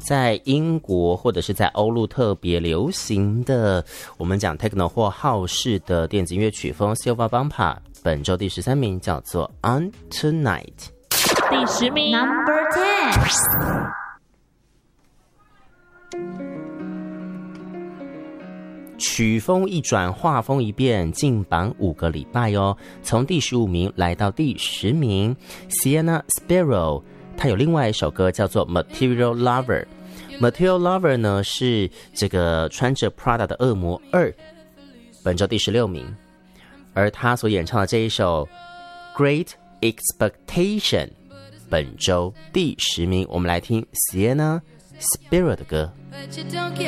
在英国或者是在欧陆特别流行的，我们讲 techno 或好事的电子音乐曲风 Silva Bumpa， 本周第13名叫做 On Tonight。 第10名 Number 10。 曲风一转，画风一变，进榜5个礼拜哦，从第15名来到第10名。Sienna Sparrow， 他有另外一首歌叫做 Material Lover。Material Lover 呢是这个穿着 Prada 的恶魔2，本周第16名。而他所演唱的这一首 Great Expectation， 本周第10名。我们来听 Sienna Sparrow 的歌。